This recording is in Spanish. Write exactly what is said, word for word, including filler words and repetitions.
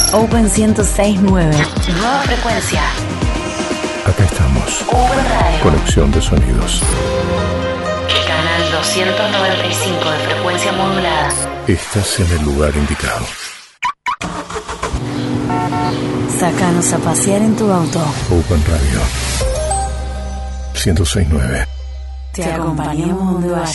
Open ciento seis punto nueve. Nueva frecuencia. Acá estamos. Open Radio. Conexión de sonidos. Canal doscientos noventa y cinco de frecuencia modulada. Estás en el lugar indicado. Sácanos a pasear en tu auto. Open Radio ciento seis punto nueve. Te acompañamos donde vayas.